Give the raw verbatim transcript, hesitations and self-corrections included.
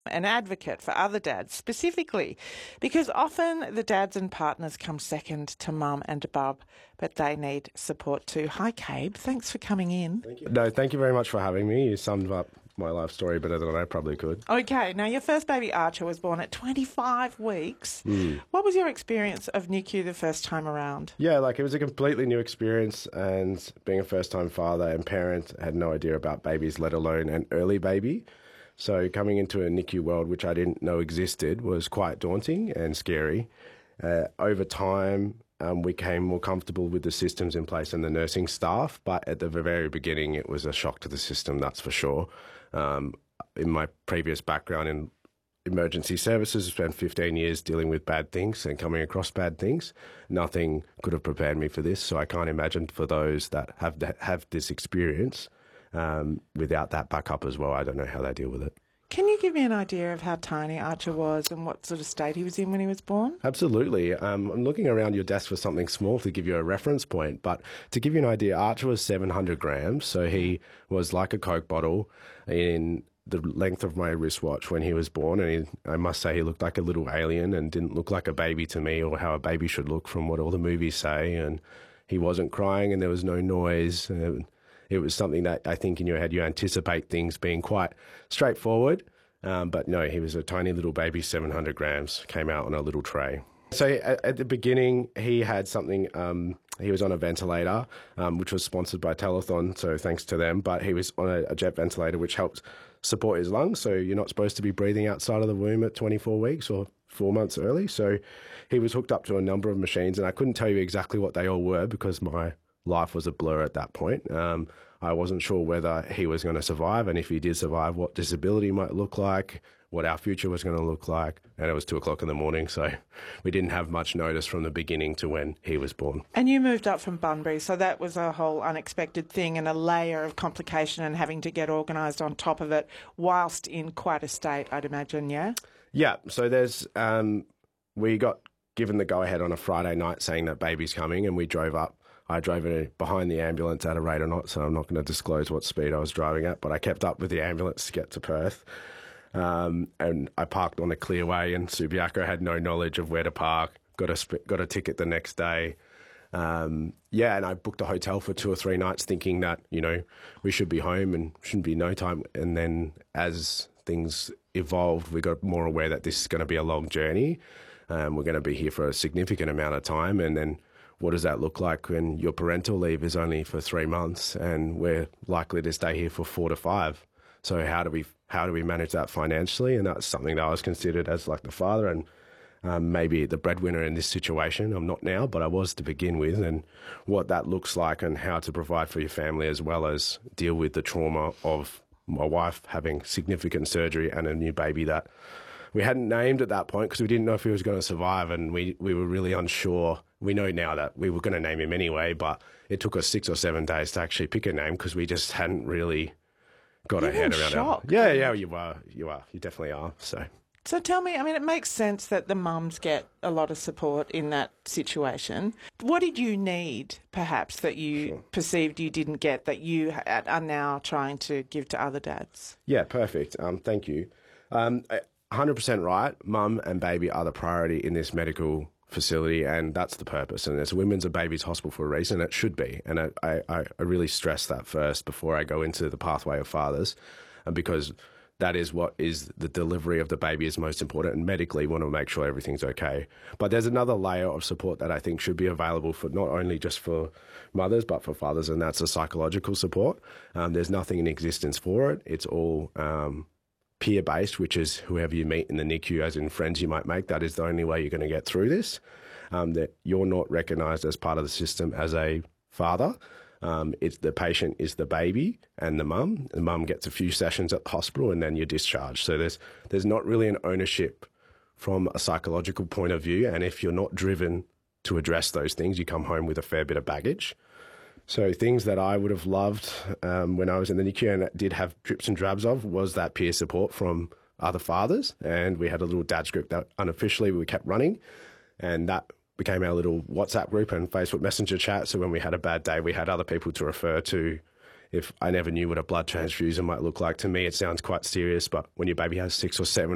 an advocate for other dads specifically, because often the dads and partners come second to mum and bub, but they need support too. Hi, Cabe. Thanks for coming in. Thank you. No, thank you very much for having me. You summed up my life story better than I probably could. Okay, now your first baby Archer was born at twenty-five weeks. Mm. What was your experience of N I C U the first time around? Yeah, like it was a completely new experience, and being a first-time father and parent, I had no idea about babies, let alone an early baby. So coming into a N I C U world, which I didn't know existed, was quite daunting and scary. Uh, over time, um, we became more comfortable with the systems in place and the nursing staff, but at the very beginning, it was a shock to the system, that's for sure. Um, in my previous background in emergency services, I spent fifteen years dealing with bad things and coming across bad things. Nothing could have prepared me for this, so I can't imagine for those that have have this experience um, without that backup as well. I don't know how they deal with it. Can you give me an idea of how tiny Archer was and what sort of state he was in when he was born? Absolutely. Um, I'm looking around your desk for something small to give you a reference point, but to give you an idea, Archer was seven hundred grams, so he was like a Coke bottle in the length of my wristwatch when he was born, and he, I must say he looked like a little alien and didn't look like a baby to me, or how a baby should look from what all the movies say, and he wasn't crying and there was no noise. And it was something that I think in your head you anticipate things being quite straightforward, um, but no, he was a tiny little baby, seven hundred grams, came out on a little tray. So at, at the beginning, he had something, um, he was on a ventilator, um, which was sponsored by Telethon, so thanks to them, but he was on a, a jet ventilator which helped support his lungs, so you're not supposed to be breathing outside of the womb at twenty-four weeks or four months early. So he was hooked up to a number of machines, and I couldn't tell you exactly what they all were because my life was a blur at that point. Um, I wasn't sure whether he was going to survive, and if he did survive, what disability might look like, what our future was going to look like. And it was two o'clock in the morning, so we didn't have much notice from the beginning to when he was born. And you moved up from Bunbury, so that was a whole unexpected thing and a layer of complication and having to get organised on top of it whilst in quite a state, I'd imagine, yeah? Yeah, so there's, um, we got given the go-ahead on a Friday night saying that baby's coming, and we drove up. I drove it behind the ambulance at a rate or not, so I'm not going to disclose what speed I was driving at, but I kept up with the ambulance to get to Perth. Um, and I parked on a clearway, and Subiaco had no knowledge of where to park, got a, sp- got a ticket the next day. Um, yeah, and I booked a hotel for two or three nights thinking that, you know, we should be home and shouldn't be no time. And then as things evolved, we got more aware that this is going to be a long journey. Um, we're going to be here for a significant amount of time, and then what does that look like when your parental leave is only for three months and we're likely to stay here for four to five? So how do we how do we manage that financially? And that's something that I was considered as like the father and um, maybe the breadwinner in this situation. I'm not now, but I was to begin with, and what that looks like and how to provide for your family as well as deal with the trauma of my wife having significant surgery and a new baby that we hadn't named at that point because we didn't know if he was going to survive, and we, we were really unsure. We know now that we were going to name him anyway, but it took us six or seven days to actually pick a name because we just hadn't really got You're our head around shock. it. Yeah, yeah, you are. You are. You definitely are. So. So tell me, I mean, it makes sense that the mums get a lot of support in that situation. What did you need, perhaps, that you sure. perceived you didn't get that you are now trying to give to other dads? Yeah, perfect. Um, thank you. Um, one hundred percent right. Mum and baby are the priority in this medical facility, and that's the purpose. And it's a women's and babies hospital for a reason. It should be. And I, I, I really stress that first before I go into the pathway of fathers, and because that is what is the delivery of the baby is most important, and medically we want to make sure everything's okay. But there's another layer of support that I think should be available for not only just for mothers but for fathers, and that's a psychological support. Um, there's nothing in existence for it. It's all um, peer-based, which is whoever you meet in the N I C U, as in friends you might make. That is the only way you're going to get through this, um, that you're not recognised as part of the system as a father. Um, it's the patient is the baby and the mum. The mum gets a few sessions at the hospital and then you're discharged. So there's there's not really an ownership from a psychological point of view. And if you're not driven to address those things, you come home with a fair bit of baggage. So things that I would have loved um, when I was in the N I C U and did have drips and drabs of was that peer support from other fathers. And we had a little dad's group that unofficially we kept running, and that became our little WhatsApp group and Facebook Messenger chat. So when we had a bad day, we had other people to refer to. If I never knew what a blood transfusion might look like, to me it sounds quite serious, but when your baby has six or seven